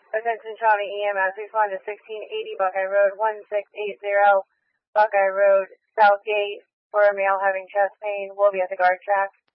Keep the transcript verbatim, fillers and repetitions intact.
Attention Shawnee E M S, respond to sixteen eighty Buckeye Road, one six eight zero Buckeye Road, Southgate, for a male having chest pain. We'll be at the guard shack.